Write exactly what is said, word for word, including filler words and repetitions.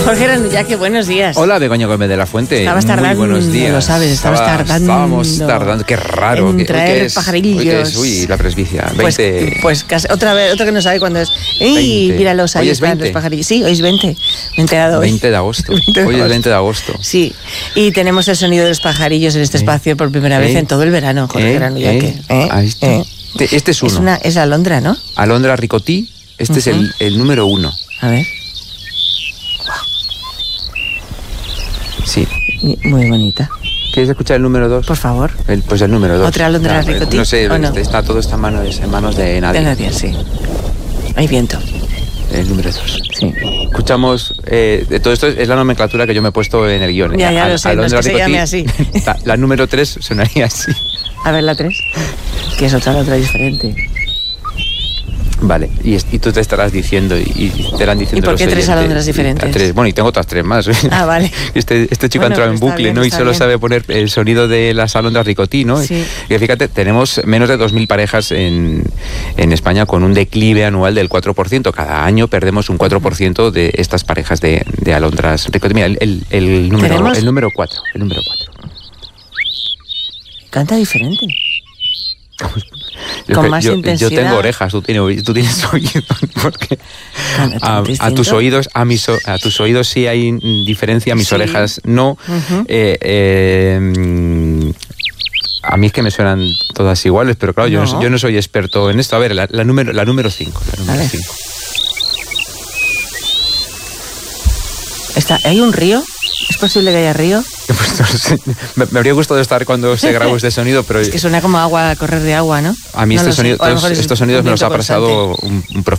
Jorge Granullaque, buenos días. Hola, Begoña Gómez de la Fuente. Estabas tardando. Muy buenos días. Lo sabes, estabas Estaba, tardando. Estábamos tardando. Qué raro. En ¿Qué, traer qué es, pajarillos. Uy, ¿qué es? Uy, la presbicia. veinte. Pues, pues casi, otra vez, otro que no sabe cuándo es. ¡Ey! veinte. Míralos, ahí Hoy es están veinte. los pajarillos. Sí, hoy es veinte. Me he enterado hoy. veinte de agosto. veinte de Hoy es agosto. veinte de agosto. Sí, y tenemos el sonido de los pajarillos en este ¿Eh? espacio por primera vez ¿Eh? en todo el verano, Jorge ¿Eh? Granullaque. ¿Eh? ¿Eh? Ahí está. ¿Eh? Este es uno. Es, una, es la alondra, ¿no? Alondra ricotí. Este Uh-huh. es el, el número uno. A ver. Sí. Y- Muy bonita. ¿Quieres escuchar el número dos? Por favor. El, pues el número dos. ¿Otra alondra No, ricotí, No sé, o no? está todo está en manos, en manos de nadie. De nadie, sí. Hay viento. El número dos. Sí. Escuchamos, eh, de todo esto es la nomenclatura que yo me he puesto en el guión. Ya, ya Al- lo sé, no es Alondra que se ricotí, llame así. La, la número tres sonaría así. A ver la tres. Que es otra alondra diferente. Vale, y, es- y tú te estarás diciendo, y, y te estarán diciendo ¿Y por los qué tres oyentes, alondras y- diferentes? Tres, bueno, y tengo otras tres más. Ah, vale. Este, este chico Bueno, ha entrado en está bucle, bien, ¿no? Y está solo bien. sabe poner el sonido de las alondras ricotí, ¿no? Sí. Y fíjate, tenemos menos de dos mil parejas en, en España con un declive anual del cuatro por ciento. Cada año perdemos un cuatro por ciento de estas parejas de, de alondras ricotí. Mira, el, el, el número ¿Tenemos? el número cuatro. El número cuatro. Canta diferente. Yo, Con que- más yo, intensidad. yo tengo orejas, tú tienes, oí- tú tienes oídos, porque Canta a, a distinto. tus oídos, a mis o- a tus oídos sí hay mm, diferencia, a mis Sí. orejas no. Ujú. Eh, eh, mm, a mí es que me suenan todas iguales, pero claro, yo, no. No. soy- yo no soy experto en esto. A ver, la, la número la número cinco. La número ver. cinco. Está, ¿hay un río? ¿Es posible que haya río? Pues no sé, me, me habría gustado estar cuando se grabó este sonido, pero Es que suena como agua, correr de agua, ¿no? a mí No este lo sé. sonido, O a lo mejor es estos un sonidos me los viento ha pasado constante. un, un